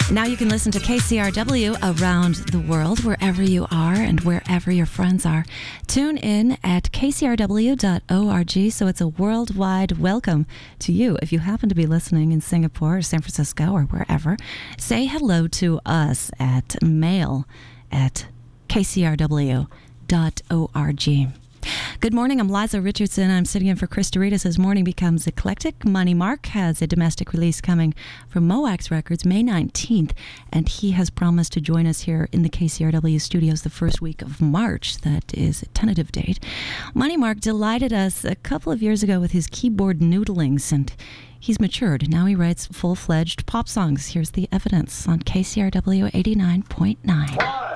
Now you can listen to KCRW around the world, wherever you are and wherever your friends are. Tune in at kcrw.org, so it's a worldwide welcome to you. If you happen to be listening in Singapore or San Francisco or wherever, say hello to us at mail@kcrw.org. Good morning, I'm Liza Richardson. I'm sitting in for Chris Doritas as Morning Becomes Eclectic. Money Mark has a domestic release coming from Moax Records May 19th, and he has promised to join us here in the KCRW studios the first week of March. That is a tentative date. Money Mark delighted us a couple of years ago with his keyboard noodlings, and he's matured. Now he writes full-fledged pop songs. Here's the evidence on KCRW 89.9.